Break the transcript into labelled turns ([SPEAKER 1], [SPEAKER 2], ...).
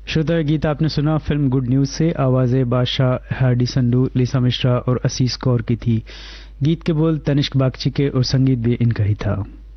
[SPEAKER 1] श्रोता, गीत आपने सुना फिल्म गुड न्यूज से। आवाजें बादशाह, हार्डी संधू, लिसा मिश्रा और असीस कौर की थी। गीत के बोल तनिष्क बागची के और संगीत भी इनका ही था।